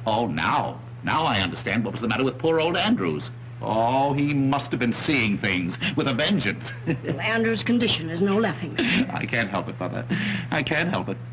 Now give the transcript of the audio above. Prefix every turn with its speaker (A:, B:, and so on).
A: Oh, now I understand what was the matter with poor old Andrews. Oh, he must have been seeing things with a vengeance.
B: Well, Andrew's condition is no laughing matter.
A: I can't help it, Mother. I can't help it.